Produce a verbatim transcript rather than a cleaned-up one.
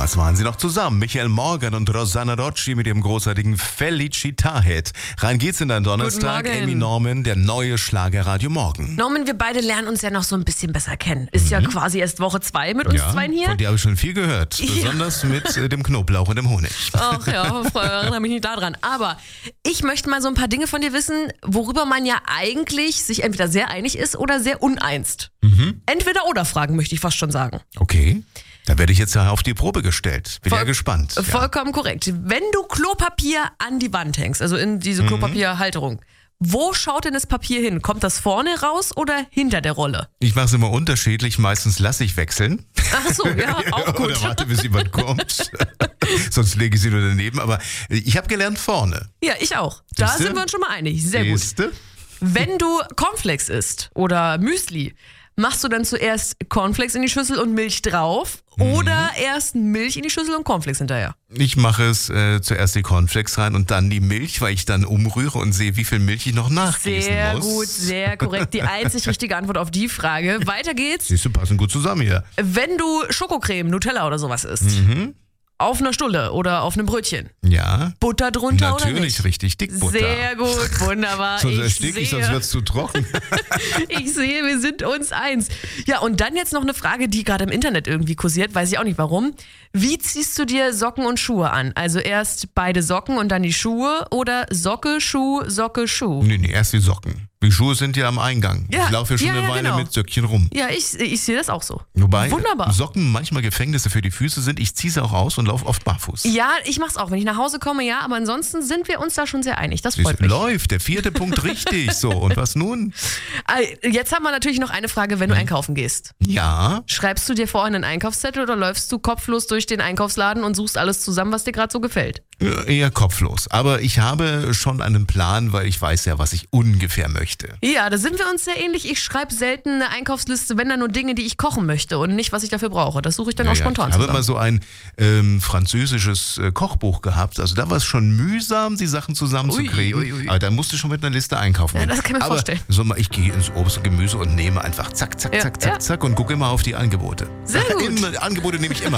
Das waren sie noch zusammen. Michael Morgan und Rosanna Rocci mit ihrem großartigen Felicita-Hit. Rein geht's in deinen Donnerstag. Guten Morgen. Amy Norman, der neue Schlagerradio Morgen. Norman, wir beide lernen uns ja noch so ein bisschen besser kennen. Ist mhm. ja quasi erst Woche zwei mit uns ja, zweien hier. Von dir habe ich schon viel gehört. Ja. Besonders mit äh, dem Knoblauch und dem Honig. Ach ja, ich erinnere mich nicht daran. Aber ich möchte mal so ein paar Dinge von dir wissen, worüber man ja eigentlich sich entweder sehr einig ist oder sehr uneinst. Mhm. Entweder oder Fragen, möchte ich fast schon sagen. Okay. Da werde ich jetzt ja auf die Probe gestellt. Bin Voll, ja gespannt. Ja. Vollkommen korrekt. Wenn du Klopapier an die Wand hängst, also in diese Klopapierhalterung, wo schaut denn das Papier hin? Kommt das vorne raus oder hinter der Rolle? Ich mache es immer unterschiedlich. Meistens lasse ich wechseln. Ach so, ja, auch gut. Oder warte, bis jemand kommt. Sonst lege ich sie nur daneben. Aber ich habe gelernt vorne. Ja, ich auch. Da Siehste? sind wir uns schon mal einig. Sehr Siehste? gut. Wenn du Cornflakes isst oder Müsli, machst du dann zuerst Cornflakes in die Schüssel und Milch drauf oder erst Milch in die Schüssel und Cornflakes hinterher? Ich mache es äh, zuerst die Cornflakes rein und dann die Milch, weil ich dann umrühre und sehe, wie viel Milch ich noch nachgießen Sehr muss. gut, sehr korrekt. Die einzig richtige Antwort auf die Frage. Weiter geht's. Siehst du, passen gut zusammen hier. Wenn du Schokocreme, Nutella oder sowas isst, Mhm. auf einer Stulle oder auf einem Brötchen, Ja. Butter drunter oder Natürlich, nicht? richtig dick Butter. Sehr gut, wunderbar. Sonst ich ersticke ich, sonst sehe, wird es zu trocken. ich sehe, wir sind uns eins. Ja, und dann jetzt noch eine Frage, die gerade im Internet irgendwie kursiert, weiß ich auch nicht warum. Wie ziehst du dir Socken und Schuhe an? Also erst beide Socken und dann die Schuhe oder Socke, Schuh, Socke, Schuh? nee, nee, erst die Socken. Die Schuhe sind ja am Eingang. Ja, ich laufe ja schon ja, eine ja, Weile genau. mit Söckchen rum. Ja, ich, ich sehe das auch so. Wobei Wunderbar. Socken manchmal Gefängnisse für die Füße sind. Ich ziehe sie auch aus und laufe oft barfuß. Ja, ich mach's auch, wenn ich nach Hause komme, ja, aber ansonsten sind wir uns da schon sehr einig. Das freut Es mich. läuft, der vierte Punkt richtig. So, und was nun? Ah, Jetzt haben wir natürlich noch eine Frage, wenn du einkaufen gehst. Ja, Schreibst du dir vorher einen Einkaufszettel oder läufst du kopflos durch den Einkaufsladen und suchst alles zusammen, was dir gerade so gefällt? eher kopflos. Aber ich habe schon einen Plan, weil ich weiß ja, was ich ungefähr möchte. Ja, da sind wir uns sehr ähnlich. Ich schreibe selten eine Einkaufsliste, wenn dann nur Dinge, die ich kochen möchte und nicht, was ich dafür brauche. Das suche ich dann Ja, auch ja, spontan ich habe zusammen. immer so ein ähm, französisches äh, Kochbuch gehabt. Also da war es schon mühsam, die Sachen zusammenzukriegen. Ui, ui, ui. Aber da musste ich schon mit einer Liste einkaufen. Ja, gehen. das kann ich mir Aber vorstellen. So mal, ich gehe ins Obst und Gemüse und nehme einfach zack, zack, Ja, zack, zack, ja. zack und gucke immer auf die Angebote. Sehr gut. Immer, Angebote nehme ich immer.